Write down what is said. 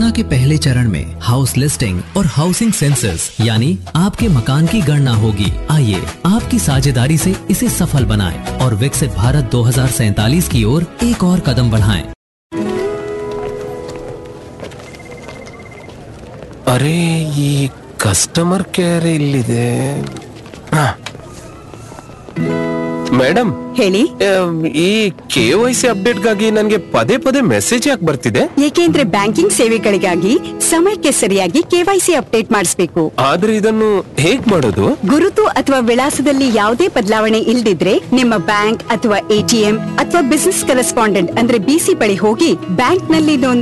योजना के पहले चरण में हाउस लिस्टिंग और हाउसिंग सेंसस यानी आपके मकान की गणना होगी। आइए आपकी साझेदारी से इसे सफल बनाएं और विकसित भारत 2047 की ओर एक और कदम बढ़ाएं। अरे ಈ ಕಸ್ಟಮರ್ ಕೇರ್ ಇಲ್ಲಿದೆ. ಮೇಡಮ್ ಹೇಳಿ. ಈ KYC ಅಪ್ಡೇಟ್ಗಾಗಿ ನನಗೆ ಪದೇ ಪದೇ ಮೆಸೇಜ್ ಯಾಕೆ ಬರ್ತಿದೆ? ಏಕೆಂದ್ರೆ ಬ್ಯಾಂಕಿಂಗ್ ಸೇವೆಗಳಿಗಾಗಿ ಸಮಯಕ್ಕೆ ಸರಿಯಾಗಿ KYC ಅಪ್ಡೇಟ್ ಮಾಡಿಸಬೇಕು. ಆದ್ರೆ ಇದನ್ನು ಹೇಗ್ ಮಾಡೋದು? ಗುರುತು ಅಥವಾ ವಿಳಾಸದಲ್ಲಿ ಯಾವುದೇ ಬದಲಾವಣೆ ಇಲ್ದಿದ್ರೆ ನಿಮ್ಮ ಬ್ಯಾಂಕ್ ಅಥವಾ ATM ಅಥವಾ ಬಿಸಿನೆಸ್ ಕರೆಸ್ಪಾಂಡೆಂಟ್ ಅಂದ್ರೆ BC ಬಳಿ ಹೋಗಿ ಬ್ಯಾಂಕ್ ನಲ್ಲಿ